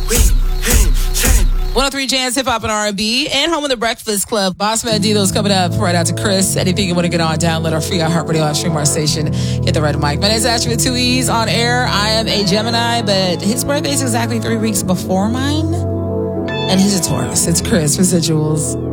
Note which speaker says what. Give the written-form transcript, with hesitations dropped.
Speaker 1: 103 Jams, hip hop and R&B, and home of the Breakfast Club. Boss Man Dito's coming up right out to Chris. Anything you want to get on, download our free iHeartRadio live stream our station. Hit the red mic. My name is Ashley with 2 E's on air. I am a Gemini, but his birthday is exactly 3 weeks before mine. And he's a Taurus. It's Chris, Residuals.